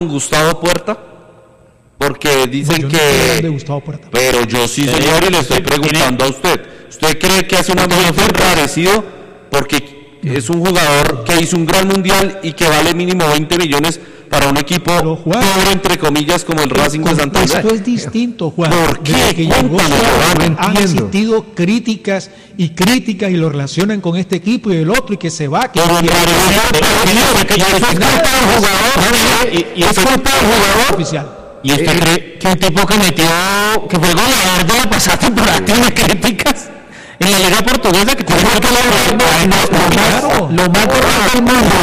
Gustavo Puerta? Porque dicen No, yo no que... estoy hablando de Gustavo Puerta. Pero yo sí, señor, y le estoy preguntando a usted. ¿Usted cree que hace un ambiente parecido? Porque es un jugador que hizo un gran mundial y que vale mínimo 20 millones para un equipo pobre, entre comillas, como el Racing de Santander. Esto es distinto, Juan. ¿Por qué? Desde que llegó Cuéntame, Suárez, no han entiendo. existido críticas y lo relacionan con este equipo y el otro y que se va. Que Pero y es culpa del jugador. oficial. ¿Y usted cree que un tipo que metió, que fue goleador de la pasada temporada, tiene críticas? En la Liga Portuguesa, que tiene lo más normal del mundo,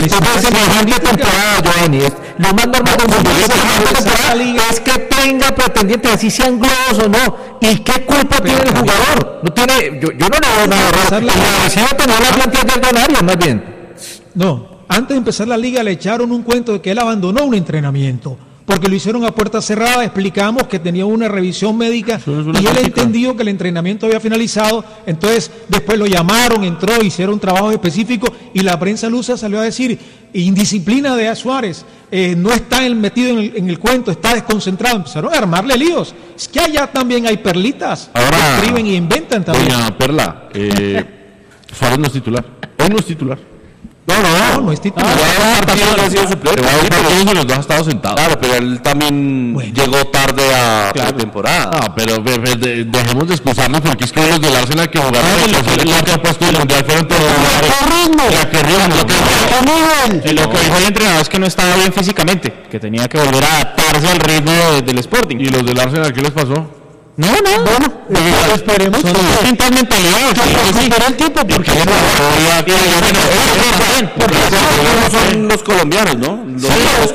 lo más normal del mundo es que tenga pretendientes, así sean globos o no. ¿Y qué culpa tiene el jugador? No tiene, yo no le veo nada raro. La Universidad tenía la plantilla millonaria, más bien. No, antes de empezar la liga le echaron un cuento de que él abandonó un entrenamiento, porque lo hicieron a puerta cerrada, explicamos que tenía una revisión médica y él entendió que el entrenamiento había finalizado, entonces después lo llamaron, entró, hicieron un trabajo específico y la prensa lusa salió a decir, indisciplina de Suárez, no está metido en el cuento, está desconcentrado, empezaron a armarle líos. Es que allá también hay perlitas, ahora, que escriben y inventan también. Doña Perla, Suárez no es titular, él no es titular. No es titular. Ha sido suplente. Pero los dos ha estado sentado. Claro, pero él también llegó tarde a la temporada. No, pero dejemos de excusarnos porque es que los del Arsenal que jugaron lo que ha puesto el mundial fueron Lo que dijo el entrenador es que no estaba bien físicamente, que tenía que volver a adaptarse al ritmo del Sporting. ¿Y los del Arsenal qué les pasó? No, Esperemos son distintas mentalidades. recuperar el tiempo porque Son los colombianos, ¿no? Los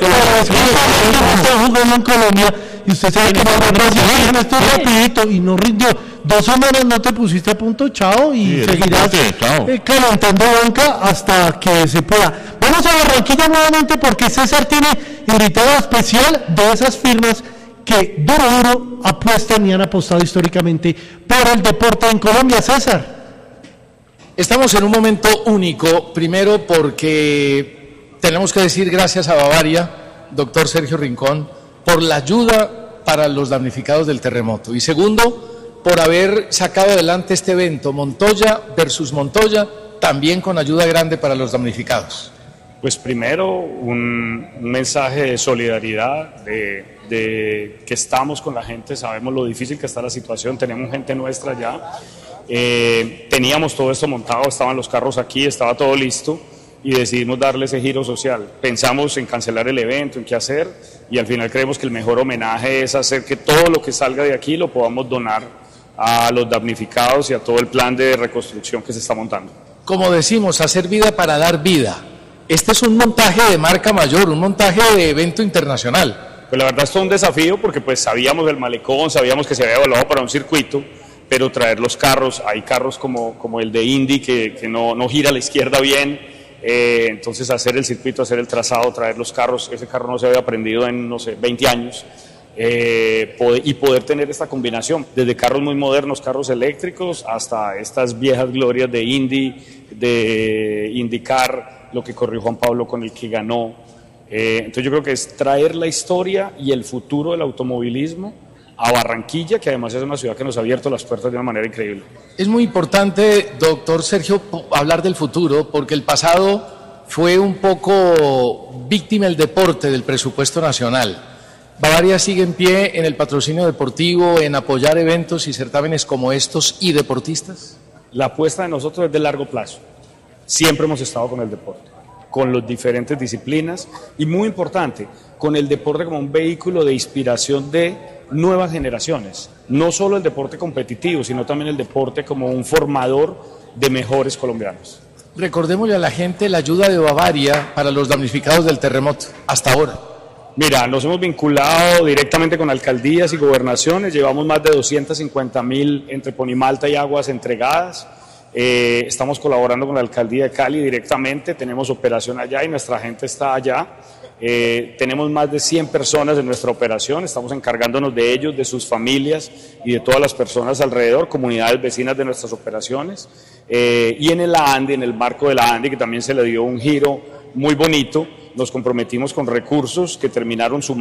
jugando en Colombia y usted sabe que esto es rapidito y no rindió. 2 semanas no te pusiste a punto, chao, y seguirás calentando banca hasta que se pueda. Vamos a Barranquilla nuevamente porque César tiene invitado especial de esas firmas que duro apuestan y han apostado históricamente por el deporte en Colombia. César. Estamos en un momento único, primero porque tenemos que decir gracias a Bavaria, doctor Sergio Rincón, por la ayuda para los damnificados del terremoto. Y segundo, por haber sacado adelante este evento, Montoya versus Montoya, también con ayuda grande para los damnificados. Pues primero un mensaje de solidaridad, de que estamos con la gente, sabemos lo difícil que está la situación, tenemos gente nuestra ya, teníamos todo esto montado, estaban los carros aquí, estaba todo listo y decidimos darle ese giro social. Pensamos en cancelar el evento, en qué hacer y al final creemos que el mejor homenaje es hacer que todo lo que salga de aquí lo podamos donar a los damnificados y a todo el plan de reconstrucción que se está montando. Como decimos, hacer vida para dar vida. Este es un montaje de marca mayor, un montaje de evento internacional. Pues la verdad es todo un desafío porque pues sabíamos del malecón, sabíamos que se había evaluado para un circuito, pero traer los carros, hay carros como el de Indy que no gira a la izquierda bien, entonces hacer el circuito, hacer el trazado, traer los carros, ese carro no se había aprendido en, 20 años, y poder tener esta combinación, desde carros muy modernos, carros eléctricos, hasta estas viejas glorias de Indy, de IndyCar, lo que corrió Juan Pablo con el que ganó. Entonces yo creo que es traer la historia y el futuro del automovilismo a Barranquilla, que además es una ciudad que nos ha abierto las puertas de una manera increíble. Es muy importante, doctor Sergio, hablar del futuro, porque el pasado fue un poco víctima del deporte, del presupuesto nacional. Bavaria sigue en pie en el patrocinio deportivo, en apoyar eventos y certámenes como estos y deportistas. La apuesta de nosotros es de largo plazo. Siempre hemos estado con el deporte, con las diferentes disciplinas y muy importante, con el deporte como un vehículo de inspiración de nuevas generaciones. No solo el deporte competitivo, sino también el deporte como un formador de mejores colombianos. Recordémosle a la gente la ayuda de Bavaria para los damnificados del terremoto, hasta ahora. Mira, nos hemos vinculado directamente con alcaldías y gobernaciones, llevamos más de 250.000 entre Ponimalta y Aguas entregadas. Estamos colaborando con la alcaldía de Cali directamente, tenemos operación allá y nuestra gente está allá. Tenemos más de 100 personas en nuestra operación, estamos encargándonos de ellos, de sus familias y de todas las personas alrededor, comunidades vecinas de nuestras operaciones. Y en el ANDI, en el marco de la ANDI, que también se le dio un giro muy bonito, nos comprometimos con recursos que terminaron sumando